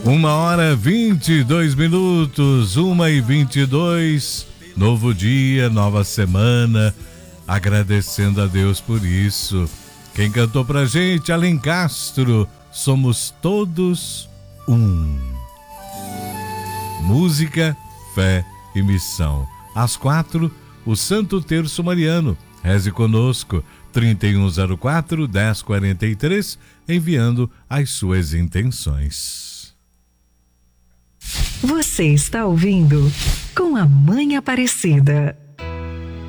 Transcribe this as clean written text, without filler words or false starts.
1h22, 1h22, novo dia, nova semana, agradecendo a Deus por isso. Quem cantou pra gente? Alencastro, somos todos um. Música, fé e missão. Às 4, o Santo Terço Mariano. Reze conosco, 3104-1043, enviando as suas intenções. Você está ouvindo Com a Mãe Aparecida.